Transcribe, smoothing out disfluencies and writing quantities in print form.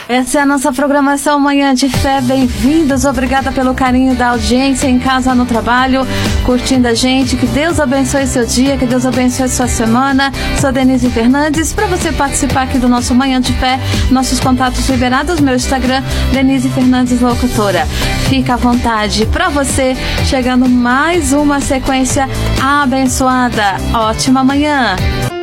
Essa é a nossa programação Manhã de Fé. Bem-vindos, obrigada pelo carinho da audiência em casa, no trabalho, curtindo a gente. Que Deus abençoe seu dia, que Deus abençoe sua semana. Sou Denise Fernandes. Para você participar aqui do nosso Manhã de Fé, nossos contatos liberados, meu Instagram, Denise Fernandes Locutora. Fica à vontade. Para você, chegando mais uma sequência abençoada. Ótima manhã!